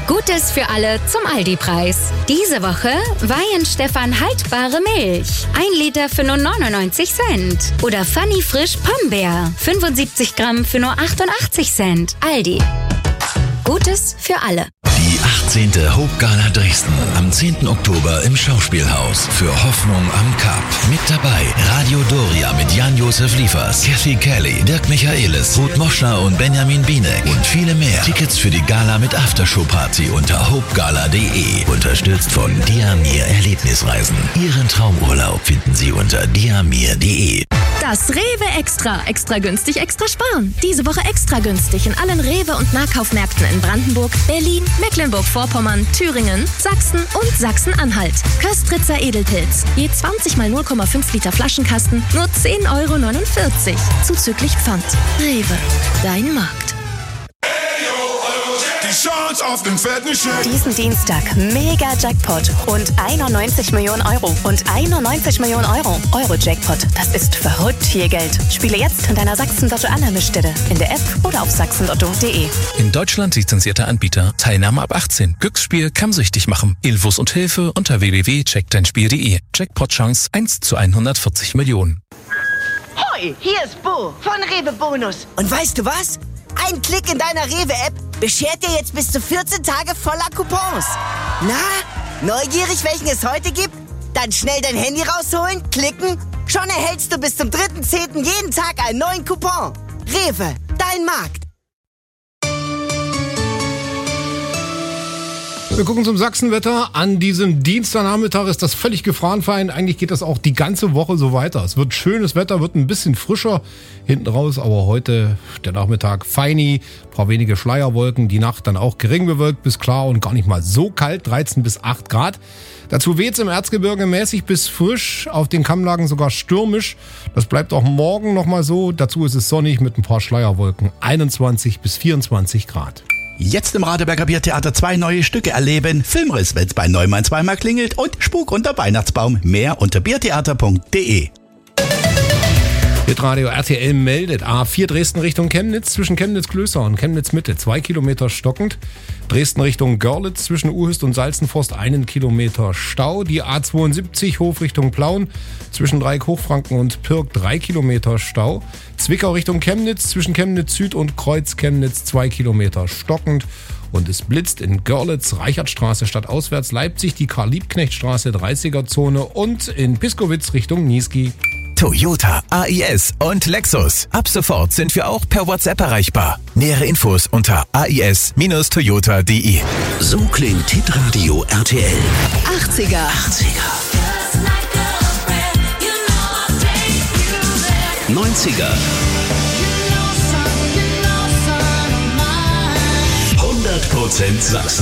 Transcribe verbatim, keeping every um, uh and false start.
Gutes für alle zum Aldi-Preis. Diese Woche Weihenstephan haltbare Milch. ein Liter für nur neunundneunzig Cent. Oder Funny Frisch Pombeer. fünfundsiebzig Gramm für nur achtundachtzig Cent. Aldi. Gutes für alle. Die achtzehnte Hope-Gala Dresden am zehnten Oktober im Schauspielhaus für Hoffnung am Kap. Mit dabei Radio Doria mit Jan-Josef Liefers, Kathy Kelly, Dirk Michaelis, Ruth Moschner und Benjamin Bienek und viele mehr. Tickets für die Gala mit Aftershow-Party unter hopegala punkt de. Unterstützt von Diamir Erlebnisreisen. Ihren Traumurlaub finden Sie unter diamir punkt de. Das Rewe Extra. Extra günstig, extra sparen. Diese Woche extra günstig in allen Rewe- und Nahkaufmärkten in Brandenburg, Berlin, Mecklenburg-Vorpommern, Thüringen, Sachsen und Sachsen-Anhalt. Köstritzer Edelpilz. Je zwanzig mal null Komma fünf Liter Flaschenkasten, nur zehn Euro neunundvierzig. Zuzüglich Pfand. Rewe. Dein Markt. Auf den fetten Scheck. Diesen Dienstag mega Jackpot. Rund einundneunzig Millionen Euro. Und einundneunzig Millionen Euro. Euro-Jackpot. Das ist verrückt viel Geld. Spiele jetzt in deiner Sachsen-Lotto-Annahmestelle. In der App oder auf sachsenlotto punkt de. In Deutschland lizenzierter Anbieter. Teilnahme ab achtzehn. Glücksspiel kann süchtig machen. Infos und Hilfe unter w w w punkt check dein spiel punkt de. Jackpot-Chance eins zu hundertvierzig Millionen. Hoi, hier ist Bo von Rewe Bonus. Und weißt du was? Ein Klick in deiner Rewe-App beschert dir jetzt bis zu vierzehn Tage voller Coupons. Na, neugierig, welchen es heute gibt? Dann schnell dein Handy rausholen, klicken. Schon erhältst du bis zum dritten zehnten jeden Tag einen neuen Coupon. Rewe, dein Markt. Wir gucken zum Sachsenwetter. An diesem Dienstagnachmittag ist das völlig gefahrenfein. Eigentlich geht das auch die ganze Woche so weiter. Es wird schönes Wetter, wird ein bisschen frischer hinten raus, aber heute der Nachmittag feini, ein paar wenige Schleierwolken, die Nacht dann auch gering bewölkt bis klar und gar nicht mal so kalt, dreizehn bis acht Grad. Dazu weht's im Erzgebirge mäßig bis frisch, auf den Kammlagen sogar stürmisch. Das bleibt auch morgen nochmal so. Dazu ist es sonnig mit ein paar Schleierwolken, einundzwanzig bis vierundzwanzig Grad. Jetzt im Radeberger Biertheater zwei neue Stücke erleben. Filmriss, wenn's bei Neumann zweimal klingelt und Spuk unter Weihnachtsbaum. Mehr unter biertheater punkt de. Hitradio R T L meldet A vier Dresden Richtung Chemnitz zwischen Chemnitz-Klöster und Chemnitz-Mitte zwei Kilometer stockend. Dresden Richtung Görlitz zwischen Uhüst und Salzenforst einen Kilometer Stau. Die A zweiundsiebzig Hof Richtung Plauen zwischen Dreieck Hochfranken und Pirk drei Kilometer Stau. Zwickau Richtung Chemnitz zwischen Chemnitz Süd und Kreuz Chemnitz zwei Kilometer stockend. Und es blitzt in Görlitz, Reichertstraße stadtauswärts, Leipzig, die Karl-Liebknecht-Straße dreißiger-Zone und in Piskowitz Richtung Niesky. Toyota, A I S und Lexus. Ab sofort sind wir auch per WhatsApp erreichbar. Nähere Infos unter a i s Bindestrich toyota punkt de. So klingt Hitradio R T L. achtziger. achtziger. neunziger. hundert Prozent Sachsen.